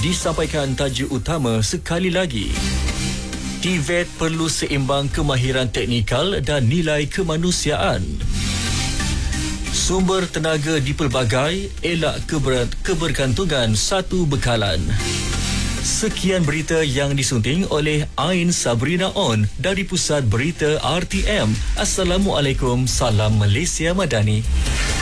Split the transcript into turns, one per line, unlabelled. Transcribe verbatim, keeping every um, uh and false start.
Disampaikan tajuk utama sekali lagi. T V E T perlu seimbang kemahiran teknikal dan nilai kemanusiaan. Sumber tenaga dipelbagai, elak keber- kebergantungan satu bekalan. Sekian berita yang disunting oleh Ain Sabrina On dari Pusat Berita R T M. Assalamualaikum, salam Malaysia Madani.